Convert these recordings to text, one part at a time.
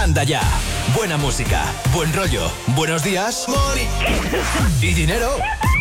Anda ya. Buena música, buen rollo, buenos días y dinero.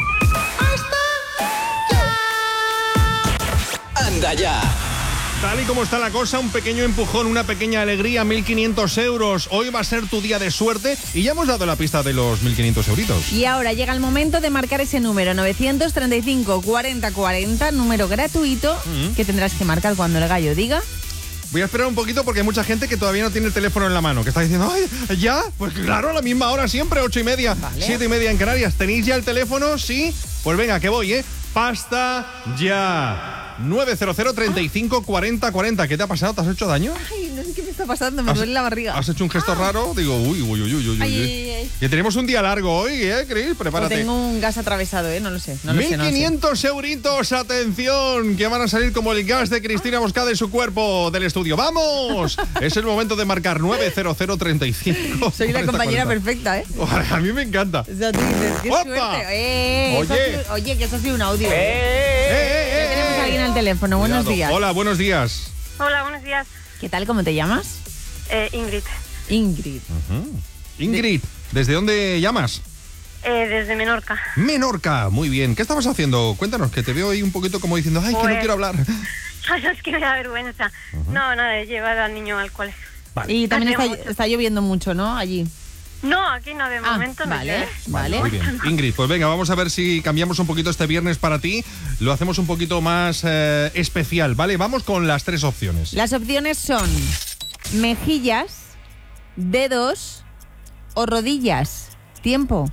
Anda ya. Tal y como está la cosa, un pequeño empujón, una pequeña alegría, 1.500 euros. Hoy va a ser tu día de suerte y ya hemos dado la pista de los 1.500 euritos. Y ahora llega el momento de marcar ese número, 935 40 40, número gratuito, que tendrás que marcar cuando el gallo diga. Voy a esperar un poquito porque hay mucha gente que todavía no tiene el teléfono en la mano, que está diciendo, ¡ay, ya! Pues claro, a la misma hora siempre, 8:30, vale. 7:30 en Canarias. ¿Tenéis ya el teléfono? Sí. Pues venga, que voy, Pasta ya. 900 35 40 40. ¿Qué te ha pasado? ¿Te has hecho daño? Ay, no sé qué me está pasando, me duele la barriga. ¿Has hecho un gesto raro? Digo, uy. Ay. Que tenemos un día largo hoy, Cris, prepárate. O tengo un gas atravesado, no lo sé. 1.500 euritos, atención, que van a salir como el gas de Cristina Moscada en su cuerpo del estudio. ¡Vamos! Es el momento de marcar 900 35. Soy la compañera perfecta, A mí me encanta. O sea, tú dices, qué suerte. Oye, que eso ha sido un audio. Ya tenemos a alguien al teléfono. Buenos días. Hola, buenos días. Hola, buenos días. ¿Qué tal? ¿Cómo te llamas? Ingrid. Ingrid. Ingrid, ¿desde dónde llamas? Desde Menorca. Menorca, muy bien. ¿Qué estabas haciendo? Cuéntanos, que te veo ahí un poquito como diciendo, ay, que no quiero hablar. Es que me da vergüenza. No, he llevado al niño al colegio. Vale. Y también está lloviendo mucho, ¿no? Allí. No, aquí no, de momento no llueve. Vale. Muy bien. Ingrid, pues venga, vamos a ver si cambiamos un poquito este viernes para ti. Lo hacemos un poquito más especial, ¿vale? Vamos con las 3 opciones. Las opciones son mejillas, dedos o rodillas. Tiempo.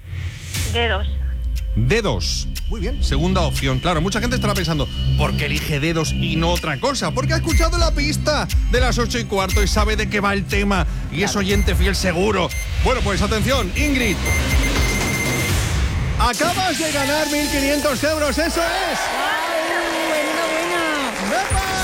Dedos. Muy bien. Segunda opción. Claro, mucha gente estará pensando, ¿por qué elige dedos y no otra cosa? Porque ha escuchado la pista de las 8:15 y sabe de qué va el tema. Y es oyente fiel seguro. Bueno, pues atención, Ingrid. Acabas de ganar 1.500 euros, eso es. ¡Enhorabuena!